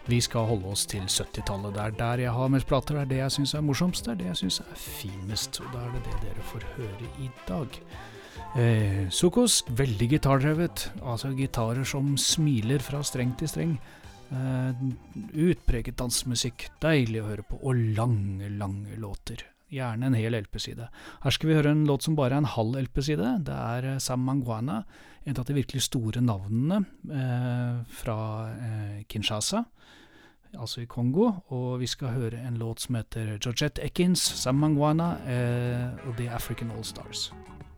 Vi skal holde oss til 70-tallet. Det der jeg har mest plater, det det jeg synes morsomst, det det jeg synes finest, og da det det dere får høre i dag. Sukos, veldig gitardrevet, altså gitarer som smiler fra streng til streng. Utpreget dansmusikk, deilig å høre på, og lange, lange låter. Gjerne en hel LP-side. Her skal vi høre en låt som bare en halv LP-side. Det Sam Mangwana, en av de virkelig store navnene fra Kinshasa, altså i Kongo, og vi skal høre en låt som heter Georgette Ekins, Sam Mangwana og The African All Stars.